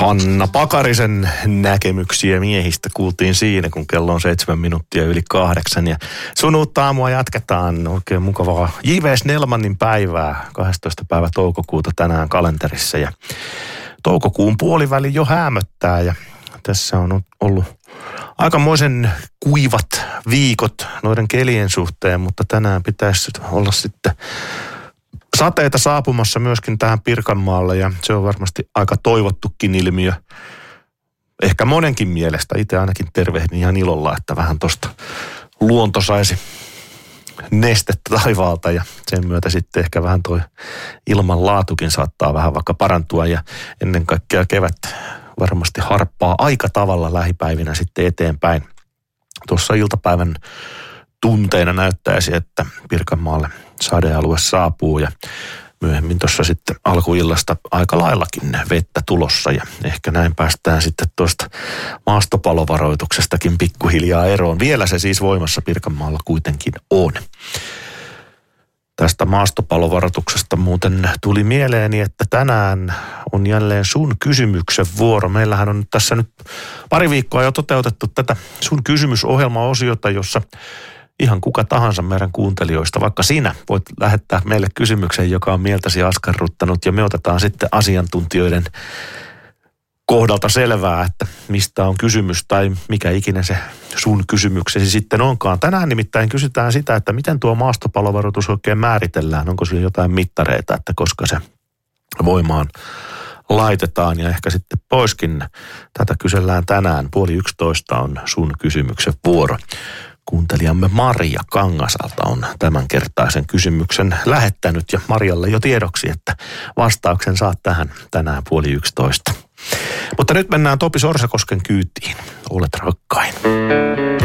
Hanna Pakarisen näkemyksiä miehistä kuultiin siinä, kun kello on 7 minuuttia yli 8. Ja sun uutta aamua jatketaan. Oikein mukavaa J.V. Snellmanin päivää, 12. päivä toukokuuta tänään kalenterissa. Ja toukokuun puoliväli jo häämöttää ja tässä on ollut aikamoisen kuivat viikot noiden kelien suhteen, mutta tänään pitäisi olla sitten sateita saapumassa myöskin tähän Pirkanmaalle ja se on varmasti aika toivottukin ilmiö. Ehkä monenkin mielestä, itse ainakin tervehdin ihan ilolla, että vähän tosta luonto saisi nestettä taivaalta ja sen myötä sitten ehkä vähän toi ilmanlaatukin saattaa vähän vaikka parantua ja ennen kaikkea kevät varmasti harppaa aika tavalla lähipäivinä sitten eteenpäin. Tuossa iltapäivän tunteina näyttäisi, että Pirkanmaalle sadealue saapuu ja myöhemmin tuossa sitten alkuillasta aika laillakin vettä tulossa ja ehkä näin päästään sitten tuosta maastopalovaroituksestakin pikkuhiljaa eroon. Vielä se siis voimassa Pirkanmaalla kuitenkin on. Tästä maastopalovaroituksesta muuten tuli mieleeni, että tänään on jälleen sun kysymyksen vuoro. Meillähän on tässä nyt pari viikkoa jo toteutettu tätä sun kysymysohjelmaosiota, jossa ihan kuka tahansa meidän kuuntelijoista, vaikka sinä voit lähettää meille kysymyksen, joka on mieltäsi askarruttanut ja me otetaan sitten asiantuntijoiden kohdalta selvää, että mistä on kysymys tai mikä ikinä se sun kysymyksesi sitten onkaan. Tänään nimittäin kysytään sitä, että miten tuo maastopalovaroitus oikein määritellään. Onko siellä jotain mittareita, että koska se voimaan laitetaan ja ehkä sitten poiskin. Tätä kysellään tänään. 10:30 on sun kysymyksen vuoro. Kuuntelijamme Maria Kangasalta on tämänkertaisen kysymyksen lähettänyt ja Marialle jo tiedoksi, että vastauksen saat tähän tänään 10:30. Mutta nyt mennään Topi Sorsakosken kyytiin. Olet rakkain.